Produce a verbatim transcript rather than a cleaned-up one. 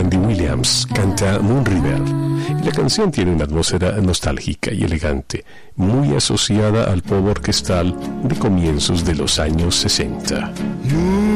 Randy Williams canta Moon River y la canción tiene una atmósfera nostálgica y elegante, muy asociada al pop orquestal de comienzos de los años sesenta.